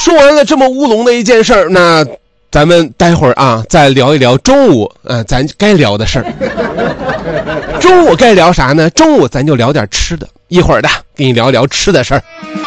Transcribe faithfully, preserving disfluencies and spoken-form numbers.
说完了这么乌龙的一件事儿，那咱们待会儿啊再聊一聊中午啊咱该聊的事儿。中午该聊啥呢？中午咱就聊点吃的，一会儿的给你聊聊吃的事儿。